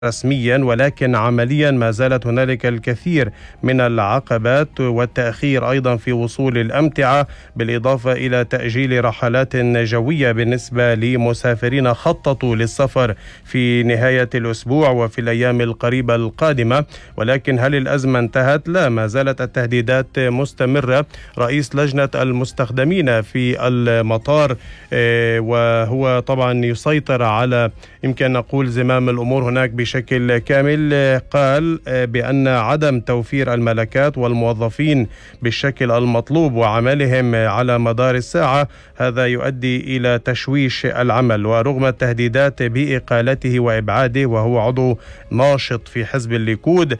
رسميا، ولكن عمليا ما زالت هنالك الكثير من العقبات والتأخير أيضا في وصول الأمتعة، بالإضافة إلى تأجيل رحلات جوية بالنسبة لمسافرين خططوا للسفر في نهاية الأسبوع وفي الأيام القريبة القادمة. ولكن هل الأزمة انتهت؟ لا، ما زالت التهديدات مستمرة. رئيس لجنة المستخدمين في المطار وهو طبعا يسيطر على يمكن نقول زمام الأمور هناك بشكل كامل، قال بأن عدم توفير الملكات والموظفين بالشكل المطلوب وعملهم على مدار الساعة هذا يؤدي إلى تشويش العمل. ورغم التهديدات بإقالته وإبعاده، وهو عضو ناشط في حزب الليكود،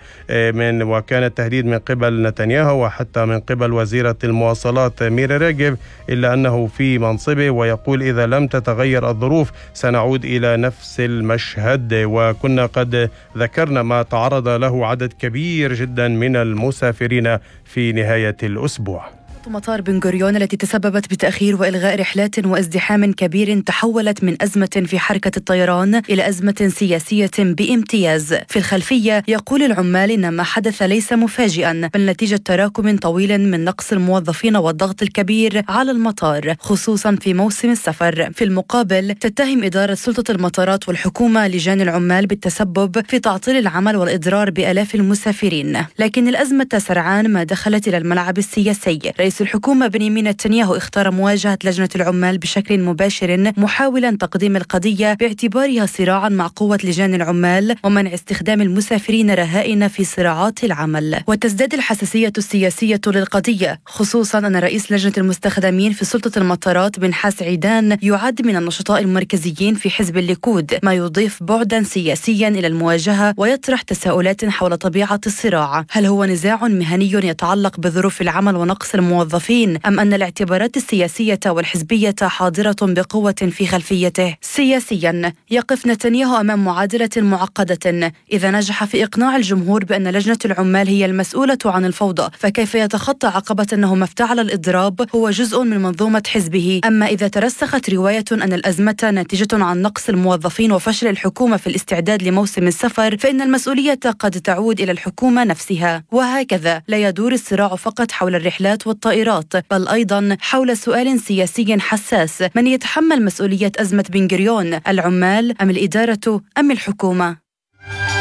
وكان التهديد من قبل نتنياهو وحتى من قبل وزيرة المواصلات ميري ريغيف، إلا أنه في منصبه ويقول إذا لم تتغير الظروف سنعود إلى نفس المشهد. وكنا قد ذكرنا ما تعرض له عدد كبير جدا من المسافرين في نهاية الأسبوع. مطار بن غوريون التي تسببت بتأخير وإلغاء رحلات وازدحام كبير تحولت من أزمة في حركة الطيران إلى أزمة سياسية بامتياز. في الخلفية يقول العمال إن ما حدث ليس مفاجئا، بل نتيجة تراكم طويل من نقص الموظفين والضغط الكبير على المطار خصوصا في موسم السفر. في المقابل تتهم إدارة سلطة المطارات والحكومة لجان العمال بالتسبب في تعطيل العمل والإضرار بآلاف المسافرين. لكن الأزمة سرعان ما دخلت إلى الملعب السياسي. رئيس الحكومة بنيامين نتنياهو اختار مواجهة لجنة العمال بشكل مباشر، محاولا تقديم القضية باعتبارها صراعا مع قوة لجان العمال ومنع استخدام المسافرين رهائن في صراعات العمل. وتزداد الحساسية السياسية للقضية، خصوصا أن رئيس لجنة المستخدمين في سلطة المطارات بنحاس عيدان يعد من النشطاء المركزيين في حزب الليكود، ما يضيف بعدا سياسيا إلى المواجهة ويطرح تساؤلات حول طبيعة الصراع. هل هو نزاع مهني يتعلق بظروف العمل ونقص الموظفين، أم أن الاعتبارات السياسية والحزبية حاضرة بقوة في خلفيته؟ سياسيا يقف نتنياهو أمام معادلة معقدة. إذا نجح في إقناع الجمهور بأن لجنة العمال هي المسؤولة عن الفوضى، فكيف يتخطى عقبة أنه مفتعل الإضراب هو جزء من منظومة حزبه؟ أما إذا ترسخت رواية أن الأزمة ناتجة عن نقص الموظفين وفشل الحكومة في الاستعداد لموسم السفر، فإن المسؤولية قد تعود إلى الحكومة نفسها. وهكذا لا يدور الصراع فقط حول الرحلات والطائرات، بل أيضا حول سؤال سياسي حساس: من يتحمل مسؤولية أزمة بن غوريون، العمال أم الإدارة أم الحكومة؟